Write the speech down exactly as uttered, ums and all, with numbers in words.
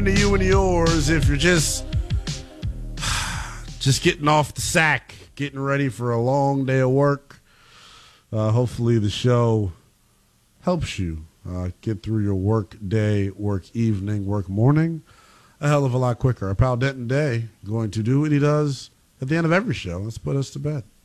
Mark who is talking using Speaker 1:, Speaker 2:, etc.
Speaker 1: To you and yours, if you're just just getting off the sack, getting ready for a long day of work, uh, hopefully the show helps you uh, get through your work day, work evening, work morning a hell of a lot quicker. Our pal Denton Day going to do what he does at the end of every show. Let's put us to bed.